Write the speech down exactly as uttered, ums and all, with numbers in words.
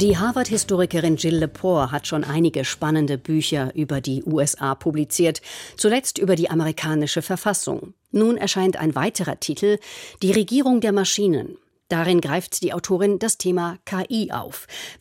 Die Harvard-Historikerin Jill Lepore hat schon einige spannende Bücher über die U S A publiziert, zuletzt über die amerikanische Verfassung. Nun erscheint ein weiterer Titel, Die Regierung der Maschinen. Darin greift die Autorin das Thema K I auf.